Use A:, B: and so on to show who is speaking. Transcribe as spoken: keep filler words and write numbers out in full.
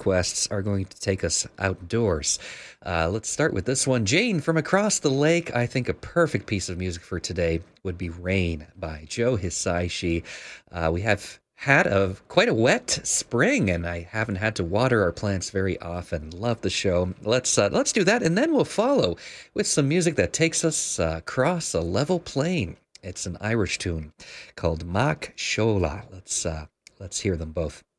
A: requests are going to take us outdoors. Uh, let's start with this one. Jane from across the lake. I think a perfect piece of music for today would be Rain by Joe Hisaishi. Uh, we have had a quite a wet spring, and I haven't had to water our plants very often. Love the show. Let's uh, let's do that, and then we'll follow with some music that takes us uh, across a level plain. It's an Irish tune called Mach Shola. Let's uh, let's hear them both.